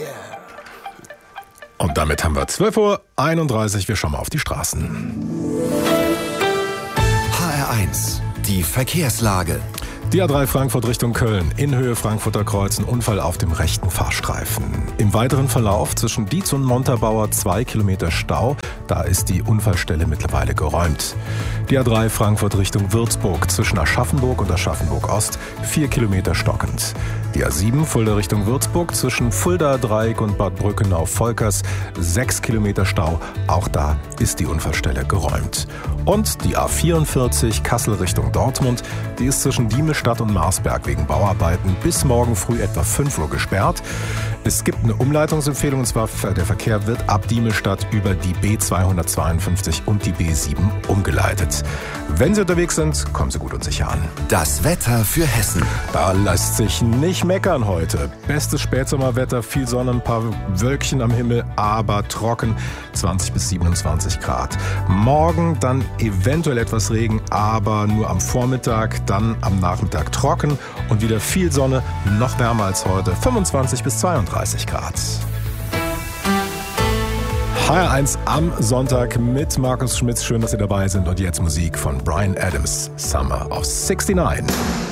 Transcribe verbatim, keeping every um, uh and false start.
Und damit haben wir zwölf Uhr einunddreißig. Wir schauen mal auf die Straßen. H R eins, die Verkehrslage. Die A drei Frankfurt Richtung Köln, in Höhe Frankfurter Kreuz, ein Unfall auf dem rechten Fahrstreifen. Im weiteren Verlauf zwischen Dietz und Montabaur zwei Kilometer Stau, da ist die Unfallstelle mittlerweile geräumt. Die A drei Frankfurt Richtung Würzburg, zwischen Aschaffenburg und Aschaffenburg Ost, vier Kilometer stockend. Die A sieben Fulda Richtung Würzburg, zwischen Fulda Dreieck und Bad Brückenau-Volkers, sechs Kilometer Stau, auch da ist die Unfallstelle geräumt. Und die A vierundvierzig Kassel Richtung Dortmund, die ist zwischen Diemestadt und Marsberg wegen Bauarbeiten bis morgen früh etwa fünf Uhr gesperrt. Es gibt eine Umleitungsempfehlung, und zwar der Verkehr wird ab Diemestadt über die B zweihundertzweiundfünfzig und die B sieben umgeleitet. Wenn Sie unterwegs sind, kommen Sie gut und sicher an. Das Wetter für Hessen. Da lässt sich nicht meckern heute. Bestes Spätsommerwetter, viel Sonne, ein paar Wölkchen am Himmel, aber trocken, zwanzig bis siebenundzwanzig Grad. Morgen dann eventuell etwas Regen, aber nur am Vormittag, dann am Nachmittag trocken und wieder viel Sonne, noch wärmer als heute, fünfundzwanzig bis zweiunddreißig Grad. H R eins am Sonntag mit Markus Schmitz. Schön, dass Sie dabei sind. Und jetzt Musik von Bryan Adams, Summer of sixty-nine.